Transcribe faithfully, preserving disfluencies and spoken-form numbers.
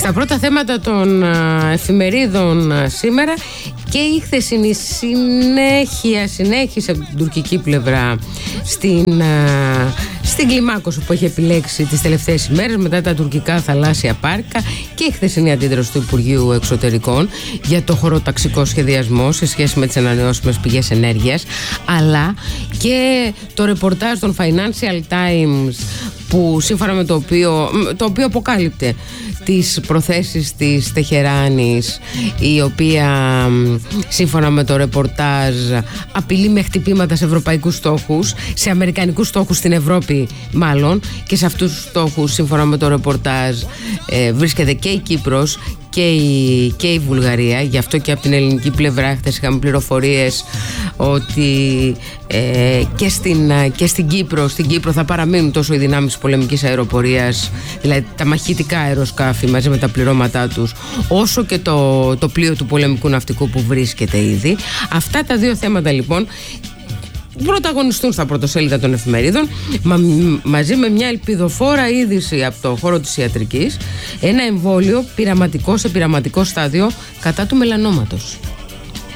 Στα πρώτα θέματα των εφημερίδων σήμερα και η χθεσινή συνέχεια, συνέχισε από την τουρκική πλευρά στην, στην κλιμάκωση που έχει επιλέξει τις τελευταίες ημέρες μετά τα τουρκικά θαλάσσια πάρκα και η χθεσινή αντίδραση του Υπουργείου Εξωτερικών για το χωροταξικό σχεδιασμό σε σχέση με τις ανανεώσιμες πηγές ενέργειας, αλλά και το ρεπορτάζ των Financial Times που σύμφωνα με το οποίο, το οποίο αποκάλυπτε τις προθέσεις της Τεχεράνης, η οποία σύμφωνα με το ρεπορτάζ απειλεί με χτυπήματα σε ευρωπαϊκούς στόχους, σε αμερικανικούς στόχους στην Ευρώπη μάλλον, και σε αυτούς τους στόχους σύμφωνα με το ρεπορτάζ ε, βρίσκεται και η Κύπρος και η, και η Βουλγαρία. Γι' αυτό και από την ελληνική πλευρά χθες είχαμε πληροφορίες ότι ε, και, στην, και στην Κύπρο στην Κύπρο θα παραμείνουν τόσο οι δυνάμεις της πολεμικής αεροπορίας, δηλαδή τα μαχητικά αεροσκάφη μαζί με τα πληρώματά τους, ması και το, το πλοίο του πολεμικού ναυτικού που βρίσκεται ήδη. Αυτά τα δύο θέματα λοιπόν πρωταγωνιστούν στα πρωτοσέλιδα των εφημερίδων, μα, μαζί με μια ελπιδοφόρα είδηση από το χώρο της ιατρικής, ένα εμβόλιο πειραματικό σε πειραματικό στάδιο κατά του μελανόματος.